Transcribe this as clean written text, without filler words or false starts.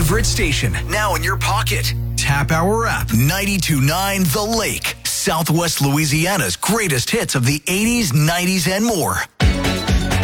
favorite station, now in your pocket. Tap our app, 92.9 The Lake, Southwest Louisiana's greatest hits of the 80s, 90s, and more.